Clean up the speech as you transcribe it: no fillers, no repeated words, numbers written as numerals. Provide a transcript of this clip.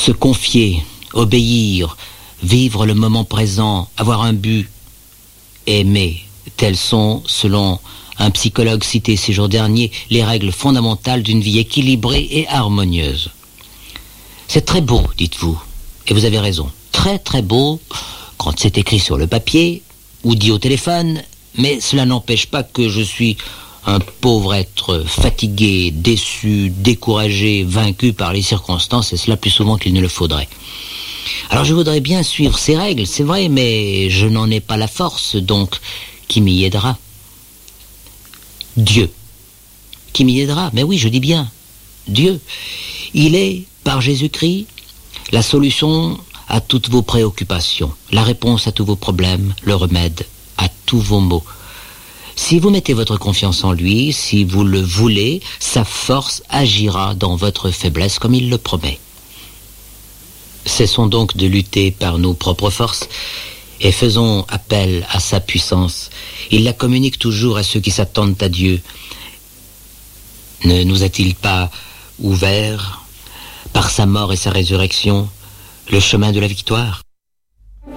Se confier, obéir, vivre le moment présent, avoir un but, aimer, telles sont, selon un psychologue cité ces jours derniers, les règles fondamentales d'une vie équilibrée et harmonieuse. C'est très beau, dites-vous, et vous avez raison, très très beau quand c'est écrit sur le papier ou dit au téléphone, mais cela n'empêche pas que je suis un pauvre être fatigué, déçu, découragé, vaincu par les circonstances, et cela plus souvent qu'il ne le faudrait. Alors je voudrais bien suivre ces règles, c'est vrai, mais je n'en ai pas la force, donc qui m'y aidera? Dieu. Qui m'y aidera? Mais oui, je dis bien, Dieu. Il est, par Jésus-Christ, la solution à toutes vos préoccupations, la réponse à tous vos problèmes, le remède à tous vos maux. Si vous mettez votre confiance en lui, si vous le voulez, sa force agira dans votre faiblesse comme il le promet. Cessons donc de lutter par nos propres forces et faisons appel à sa puissance. Il la communique toujours à ceux qui s'attendent à Dieu. Ne nous a-t-il pas ouvert, par sa mort et sa résurrection, le chemin de la victoire ?